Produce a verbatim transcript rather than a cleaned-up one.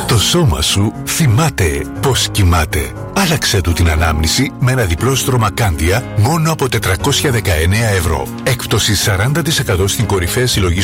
Το σώμα σου θυμάται πώς κοιμάται. Άλλαξε του την ανάμνηση με ένα διπλό στρώμα Κάντια μόνο από τετρακόσια δεκαεννέα ευρώ. Έκπτωση σαράντα τοις εκατό στην κορυφαία συλλογή